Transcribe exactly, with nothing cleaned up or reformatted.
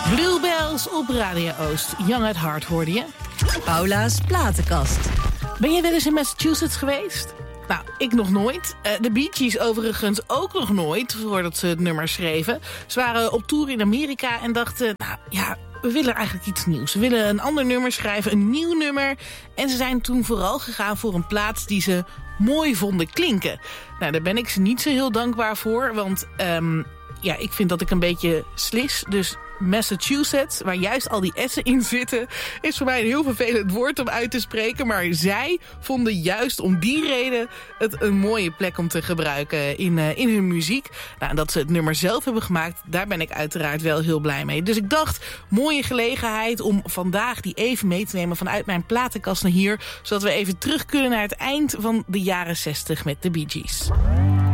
Bluebells op Radio Oost. Young at Heart hoorde je. Paula's platenkast. Ben je wel eens in Massachusetts geweest? Nou, ik nog nooit. Uh, de Bee Gees overigens ook nog nooit, voordat ze het nummer schreven. Ze waren op tour in Amerika en dachten, nou ja, we willen eigenlijk iets nieuws. We willen een ander nummer schrijven, een nieuw nummer. En ze zijn toen vooral gegaan voor een plaat die ze mooi vonden klinken. Nou, daar ben ik ze niet zo heel dankbaar voor, want um, ja, ik vind dat ik een beetje slis, dus Massachusetts, waar juist al die S'en in zitten, is voor mij een heel vervelend woord om uit te spreken. Maar zij vonden juist om die reden het een mooie plek om te gebruiken in, uh, in hun muziek. Nou, en dat ze het nummer zelf hebben gemaakt, daar ben ik uiteraard wel heel blij mee. Dus ik dacht, mooie gelegenheid om vandaag die even mee te nemen vanuit mijn platenkast naar hier, zodat we even terug kunnen naar het eind van de jaren zestig met de Bee Gees.